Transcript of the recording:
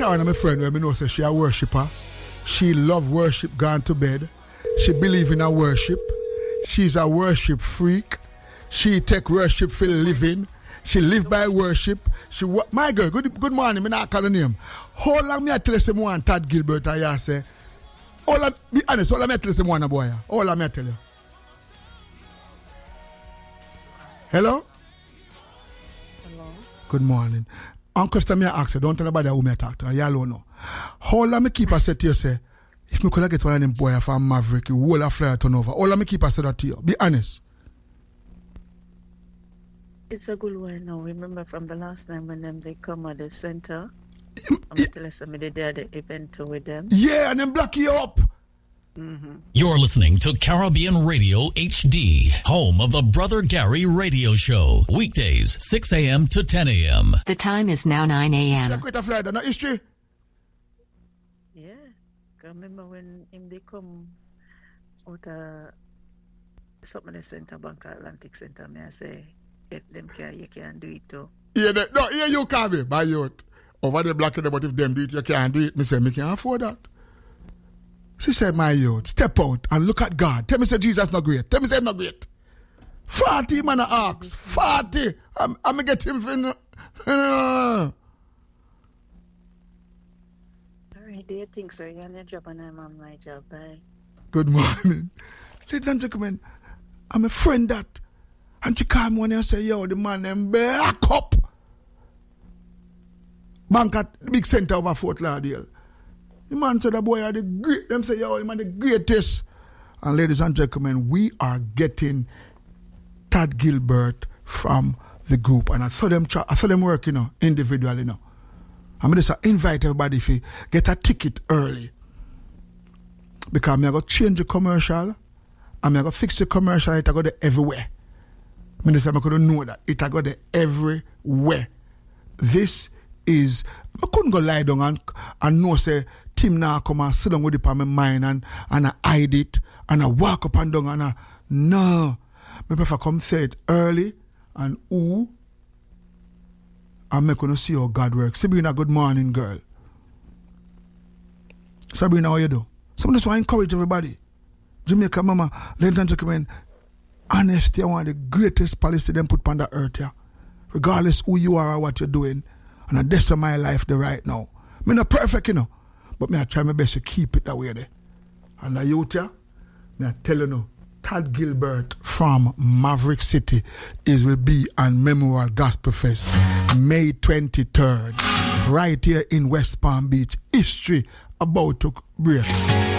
Sharon, my friend, when I know say she a worshipper. She love worship, gone to bed. She believe in a worship. She's a worship freak. She take worship for living. She live by worship. My girl, good morning. Me not call her name. How long me I tell you someone Tad Gilbert and you say? Be honest. How long me I tell you someone boy? How long me I tell you? Hello. Hello. Good morning. Uncle, me I ask you. Don't tell nobody who me I talk to. You alone know. How long me keep a say to you say? If me could get one of them boy from Maverick, you whole a flyer turn over. How long me keep a say that to you? Be honest. It's a good one now. Remember from the last time when they come at the center, I'm telling somebody they had the event with them. Yeah, and then block you up. Mm-hmm. You're listening to Caribbean Radio HD, home of the Brother Gary Radio Show. Weekdays, 6 a.m. to 10 a.m. The time is now 9 a.m. Check with a flyer, no history. Yeah. I remember when they come out of something the center, Bank Atlantic Center, me I say, if them can, you can do it too. Yeah, no, here you can be, by youth. Over the black, but if them do it, you can't do it. Me say, me can't afford that. She said, my youth, step out and look at God. Tell me say Jesus not great. Tell me say not great. 40 man I ask. 40. I'm going to get him for... All right, do you think so? You're on your job and I'm on my job. Bye. Good morning. Ladies and gentlemen, I'm a friend that... And she called me and say, yo, the man them back up. Bank at the big center over Fort Lauderdale. The man said the boy are the great. Them say, yo, the man the greatest. And ladies and gentlemen, we are getting Tad Gilbert from the group. And I saw them work, individually, I'm going to invite everybody to get a ticket early. Because I'm going to change the commercial. I'm going to fix the commercial. It's going to go everywhere. Minister, I couldn't know that. It go there everywhere. This is, I couldn't go lie down and know, say, Tim now come and sit down with it on my mind and I hide it and I walk up and down and I, no. I prefer come say it early and I'm going to see how God works. Sabrina, good morning, girl. Sabrina, how you do? So I just want to encourage everybody. Jamaica, mama, ladies and gentlemen, honesty, one of the greatest policy them put on the earth here. Regardless who you are or what you're doing. And that's my life there right now. I'm not perfect, but I try my best to keep it that way there. And the youth here, I tell you Tad Gilbert from Maverick City will be on Memorial Gospel Fest May 23rd. Right here in West Palm Beach. History about to break.